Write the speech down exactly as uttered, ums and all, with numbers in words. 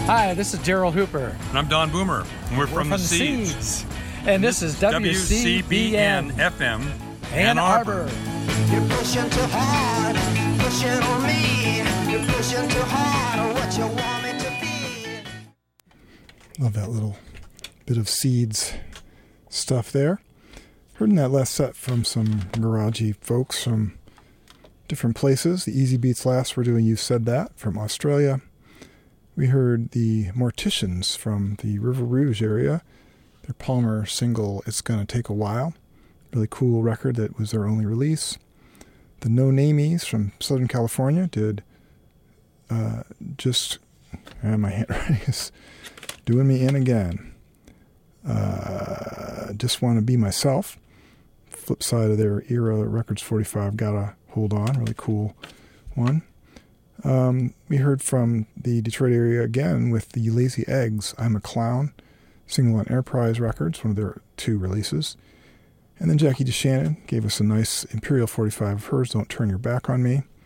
Hi, this is Daryl Hooper. And I'm Don Boomer. And we're, We're from, from the the Seeds. Seeds. And this is W C B N F M, Ann Arbor. You're pushing too hard, pushing on me. You're pushing too hard, what you want me to be. Love that little bit of Seeds stuff there. Heard in that last set from some garagey folks from different places. The Easy Beats last were doing You Said That from Australia. We heard the Morticians from the River Rouge area. Their Palmer single, It's Gonna Take a While. Really cool record that was their only release. The No Namies from Southern California did uh, just... Uh, my handwriting is doing me in again. Uh, just Want to Be Myself. Flip side of their era, Records forty-five, Gotta Hold On. Really cool one. Um, we heard from the Detroit area again with the Lazy Eggs, I'm a Clown, single on Enterprise Records, one of their two releases. And then Jackie DeShannon gave us a nice Imperial forty-five of hers, Don't Turn Your Back on Me.